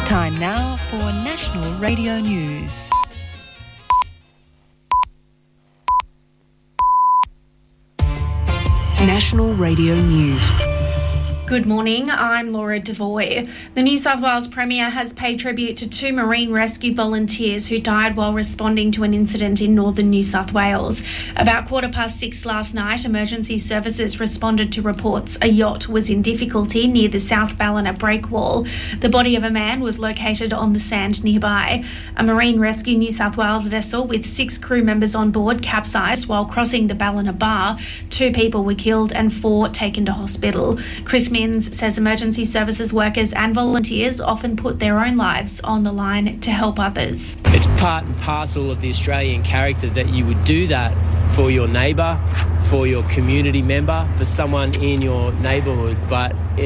Time now for National Radio News. National Radio News. Good morning, I'm Laura Devoy. The New South Wales Premier has paid tribute to 2 marine rescue volunteers who died while responding to an incident in northern New South Wales. About 6:15 last night, emergency services responded to reports a yacht was in difficulty near the South Ballina breakwall. The body of a man was located on the sand nearby. A Marine Rescue New South Wales vessel with 6 crew members on board capsized while crossing the Ballina Bar. 2 people were killed and 4 taken to hospital. Chris Minns says emergency services workers and volunteers often put their own lives on the line to help others. It's part and parcel of the Australian character that you would do that for your neighbour, for your community member, for someone in your neighbourhood, but